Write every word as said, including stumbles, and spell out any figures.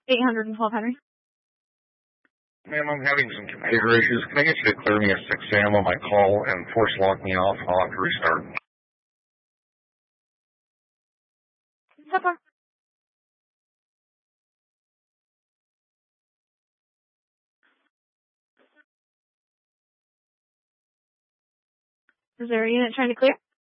eight hundred and twelve Henry. Ma'am, I'm having some computer issues. Can I get you to clear me at six a.m. on my call and force lock me off? I'll have to restart. Okay. Is there a unit trying to clear?